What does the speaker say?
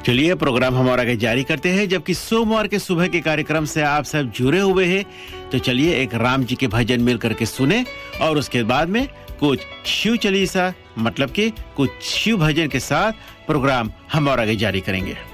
चलिए प्रोग्राम हम और आगे जारी करते हैं, जबकि सोमवार के सुबह के कार्यक्रम से आप सब जुड़े हुए हैं। तो चलिए एक राम जी के भजन मिल करके सुने और उसके बाद में कुछ शिव चालीसा मतलब कि कुछ शिव भजन के साथ प्रोग्राम हम और आगे जारी करेंगे।